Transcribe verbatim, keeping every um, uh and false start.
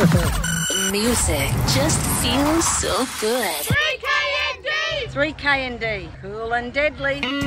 Music just feels so good. three K N D! three K N D, cool and deadly.